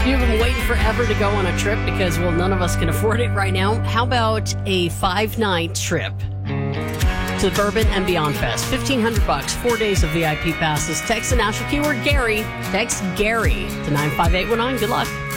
You've been waiting forever to go on a trip because, well, none of us can afford it right now. How about a 5-night trip to Bourbon and Beyond Fest? $1,500, 4 days of VIP passes. Text the national keyword Gary. Text Gary to 95819. Good luck.